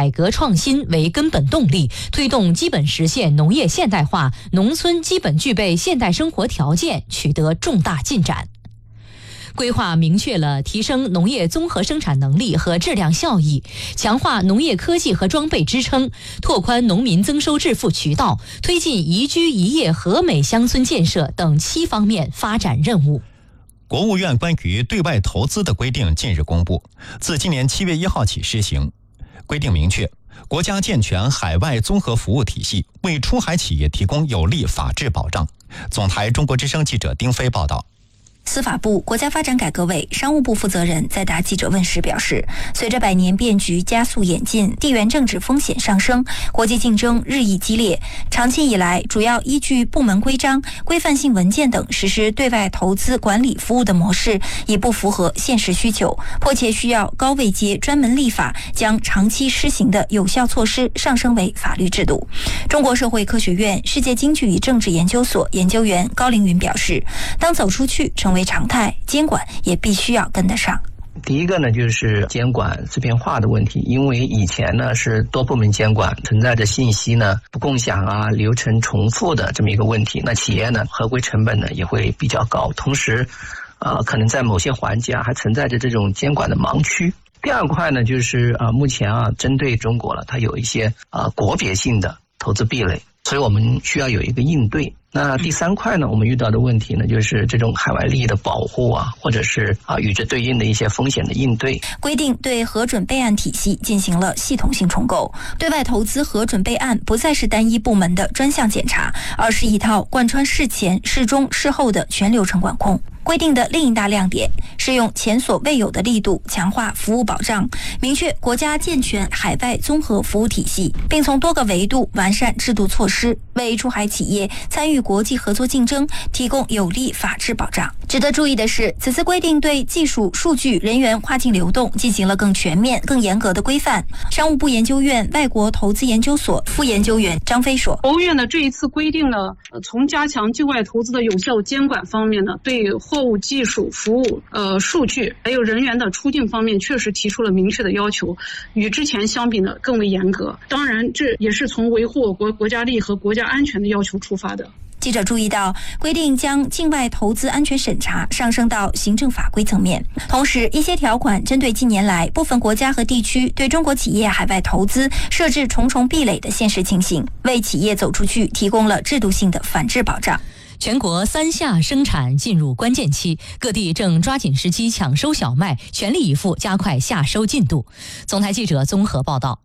改革创新为根本动力，推动基本实现农业现代化，农村基本具备现代生活条件取得重大进展。规划明确了提升农业综合生产能力和质量效益，强化农业科技和装备支撑，拓宽农民增收致富渠道，推进宜居宜业和美乡村建设等7方面发展任务。 国务院关于对外投资的规定近日公布，自今年7月1号起施行。规定明确，国家健全海外综合服务体系，为出海企业提供有力法治保障。总台中国之声记者丁飞报道。 司法部、国家发展改革委、商务部负责人在答记者问时表示，随着百年变局加速演进，地缘政治风险上升，国际竞争日益激烈，长期以来主要依据部门规章、规范性文件等实施对外投资管理服务的模式已不符合现实需求，迫切需要高位阶专门立法，将长期施行的有效措施上升为法律制度。中国社会科学院世界经济与政治研究所研究员高凌云表示，当走出去成为常态，监管也必须要跟得上。 第一个呢，就是监管碎片化的问题，因为以前呢是多部门监管，存在着信息呢不共享啊、流程重复的这么一个问题，那企业呢合规成本呢也会比较高，同时可能在某些环节还存在着这种监管的盲区。第二块呢，就是目前针对中国了，它有一些国别性的投资壁垒，所以我们需要有一个应对。那第三块呢，我们遇到的问题呢，就是这种海外利益的保护或者是与之对应的一些风险的应对。 规定对核准备案体系进行了系统性重构，对外投资核准备案不再是单一部门的专项检查，而是一套贯穿事前、事中、事后的全流程管控。规定的另一大亮点是用前所未有的力度强化服务保障，明确国家健全海外综合服务体系，并从多个维度完善制度措施，为出海企业参与国际合作竞争提供有力法治保障。值得注意的是，此次规定对技术、数据、人员跨境流动进行了更全面、更严格的规范。商务部研究院外国投资研究所副研究员张飞说， 国务院的这一次规定呢，从加强境外投资的有效监管方面呢，对货物、技术、服务、数据还有人员的出境方面确实提出了明确的要求，与之前相比呢更为严格。当然，这也是从维护我国国家利益和国家安全的要求出发的。 记者注意到，规定将境外投资安全审查上升到行政法规层面，同时一些条款针对近年来部分国家和地区对中国企业海外投资设置重重壁垒的现实情形，为企业走出去提供了制度性的反制保障。 全国3夏生产进入关键期，各地正抓紧时机抢收小麦，全力以赴加快夏收进度。总台记者综合报道。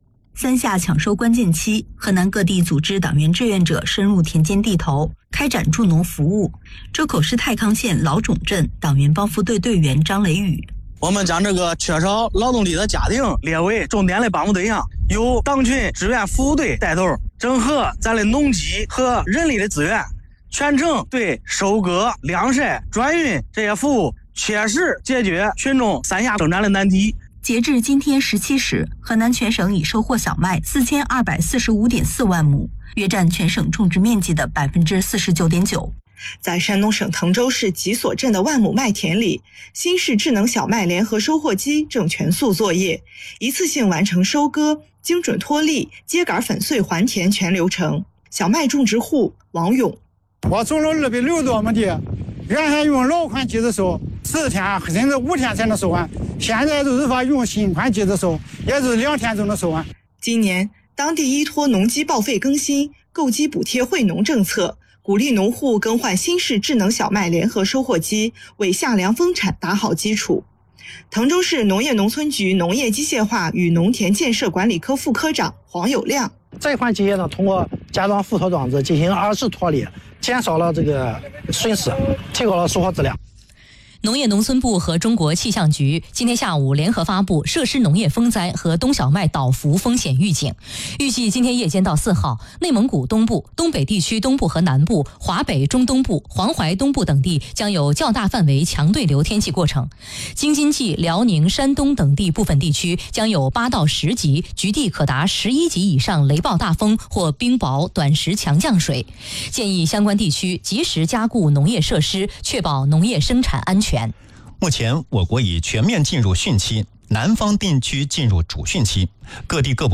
3夏抢收关键期，河南各地组织党员志愿者深入田间地头，开展助农服务。周口市太康县老种镇党员帮扶队队员张雷宇， 我们将这个缺少劳动力的家庭列为重点的帮扶对象，由党群志愿服务队带头，整合咱的农机和人力的资源，全程对收割、晾晒、转运这些服务切实解决群众3夏生产的难题。 截至今天17时，河南全省已收获小麦4245.4万亩，约占全省种植面积的49.9%。 在山东省滕州市吉所镇的万亩麦田里，新式智能小麦联合收获机正全速作业，一次性完成收割、精准脱粒、秸秆粉碎还田全流程。小麦种植户王勇， 我种了260多亩地，原先用老款机子收，10天甚至5天才能收完，现在都是说用新款机子收，也是2天就能收完。 今年当地依托农机报废更新、购机补贴惠农政策，鼓励农户更换新式智能小麦联合收获机，为夏粮丰产打好基础。滕州市农业农村局农业机械化与农田建设管理科副科长黄有亮， 这款机械呢，通过加装附托装置进行2次脱粒，减少了这个损失，提高了收获质量。 农业农村部和中国气象局今天下午联合发布设施农业风灾和冬小麦倒伏风险预警。预计今天夜间到4号，内蒙古东部、东北地区东部和南部、华北中东部、黄淮东部等地将有较大范围强对流天气过程。京津冀、辽宁、山东等地部分地区将有8到10级，局地可达11级以上雷暴大风或冰雹、短时强降水。建议相关地区及时加固农业设施，确保农业生产安全。 目前我国已全面进入汛期，南方地区进入主汛期，各地各部